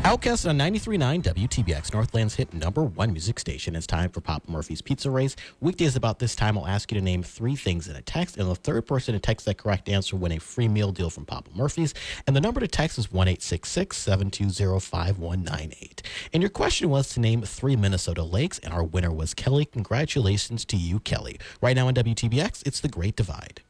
Outcast on 93.9 WTBX, Northland's hit #1 music station. It's time for Papa Murphy's Pizza Race. Weekdays about this time, I'll ask you to name 3 things in a text, and the third person to text that correct answer will win a free meal deal from Papa Murphy's. And the number to text is 1-866-720-5198. And your question was to name 3 Minnesota lakes, and our winner was Kelly. Congratulations to you, Kelly. Right now on WTBX, it's The Great Divide.